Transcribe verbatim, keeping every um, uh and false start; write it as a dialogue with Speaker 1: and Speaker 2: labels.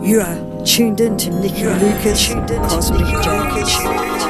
Speaker 1: You are tuned in to Nikki Lucas, Cosmic Junkies.